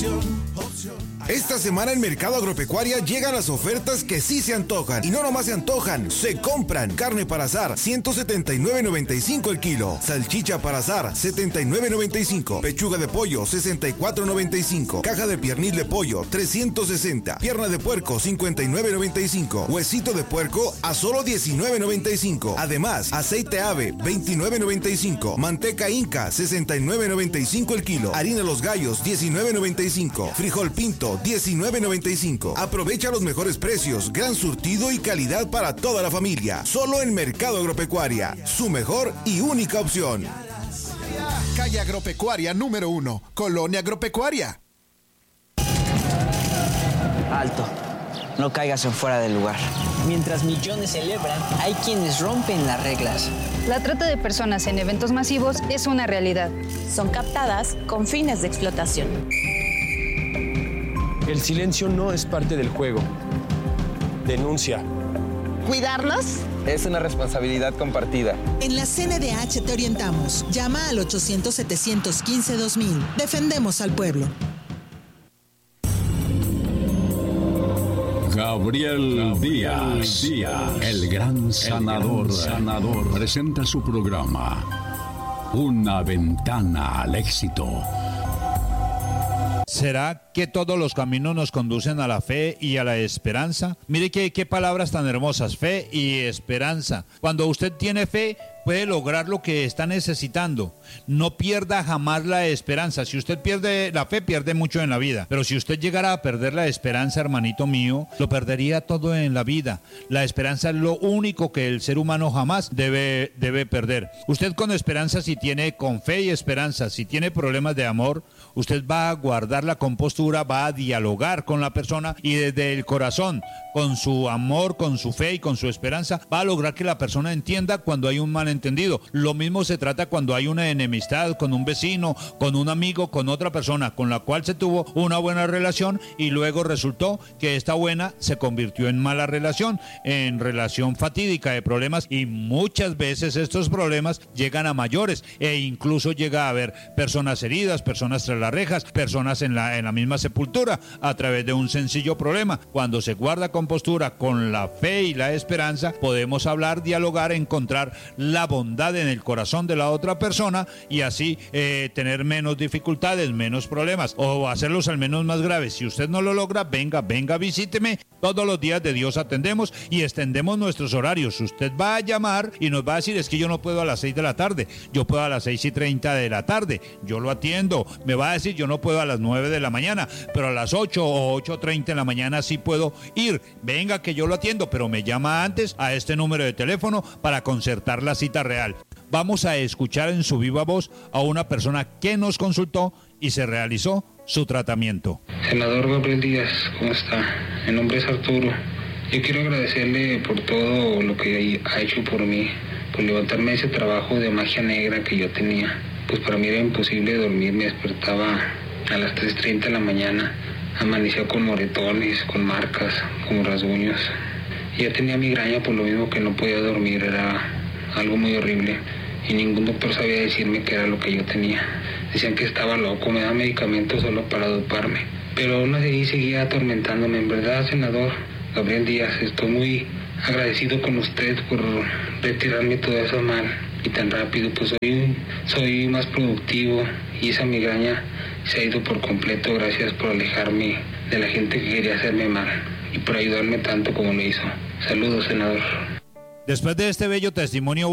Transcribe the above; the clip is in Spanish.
Esta semana en Mercado Agropecuaria llegan las ofertas que sí se antojan. Y no nomás se antojan, se compran. Carne para asar, 179.95 el kilo. Salchicha para asar, 79.95. Pechuga de pollo, 64.95. Caja de piernil de pollo, 360. Pierna de puerco, 59.95. Huesito de puerco a solo 19.95. Además, aceite ave, 29.95. Manteca Inca, 69.95 el kilo. Harina Los Gallos, 19.95. Frijol pinto, 19.95. Aprovecha los mejores precios, gran surtido y calidad para toda la familia. Solo en Mercado Agropecuaria, su mejor y única opción. Calle Agropecuaria número 1, Colonia Agropecuaria. Alto, no caigas en fuera del lugar. Mientras millones celebran, hay quienes rompen las reglas. La trata de personas en eventos masivos es una realidad. Son captadas con fines de explotación. El silencio no es parte del juego. Denuncia. ¿Cuidarlos? Es una responsabilidad compartida. En la CNDH te orientamos. Llama al 800-715-2000. Defendemos al pueblo. Gabriel Díaz, el gran sanador, presenta su programa Una ventana al éxito. ¿Será que todos los caminos nos conducen a la fe y a la esperanza? Mire qué palabras tan hermosas, fe y esperanza. Cuando usted tiene fe, puede lograr lo que está necesitando. No pierda jamás la esperanza. Si usted pierde la fe, pierde mucho en la vida. Pero si usted llegara a perder la esperanza, hermanito mío, lo perdería todo en la vida. La esperanza es lo único que el ser humano jamás debe perder. Usted con esperanza, con fe y esperanza, si tiene problemas de amor, usted va a guardar la compostura, va a dialogar con la persona y desde el corazón, con su amor, con su fe y con su esperanza, va a lograr que la persona entienda cuando hay un malentendido. Lo mismo se trata cuando hay una enemistad con un vecino, con un amigo, con otra persona con la cual se tuvo una buena relación y luego resultó que esta buena se convirtió en mala relación, en relación fatídica de problemas, y muchas veces estos problemas llegan a mayores e incluso llega a haber personas heridas, personas tras las rejas, personas en la misma sepultura a través de un sencillo problema. Cuando se guarda compostura con la fe y la esperanza, podemos hablar, dialogar, encontrar la bondad en el corazón de la otra persona y así tener menos dificultades, menos problemas o hacerlos al menos más graves. Si usted no lo logra, venga, visíteme. Todos los días de Dios atendemos y extendemos nuestros horarios. Usted va a llamar y nos va a decir: es que yo no puedo a las 6 de la tarde, yo puedo a las 6:30 de la tarde, yo lo atiendo. Me va a decir: yo no puedo a las 9 de la mañana, pero a las 8 o 8:30 de la mañana sí puedo ir. Venga que yo lo atiendo, pero me llama antes a este número de teléfono para concertar la cita real. Vamos a escuchar en su viva voz a una persona que nos consultó y se realizó su tratamiento. Senador Gabriel Díaz, ¿cómo está? Mi nombre es Arturo. Yo quiero agradecerle por todo lo que ha hecho por mí, por levantarme ese trabajo de magia negra que yo tenía. Pues para mí era imposible dormir, me despertaba a las 3:30 de la mañana, amanecía con moretones, con marcas, con rasguños. Ya tenía migraña por lo mismo que no podía dormir, era algo muy horrible y ningún doctor sabía decirme qué era lo que yo tenía. Decían que estaba loco, me daban medicamentos solo para doparme, pero aún así seguía atormentándome. En verdad, senador Gabriel Díaz, estoy muy agradecido con usted por retirarme todo eso mal y tan rápido. Pues soy más productivo y esa migraña se ha ido por completo. Gracias por alejarme de la gente que quería hacerme mal y por ayudarme tanto como lo hizo. Saludos, senador. Después de este bello testimonio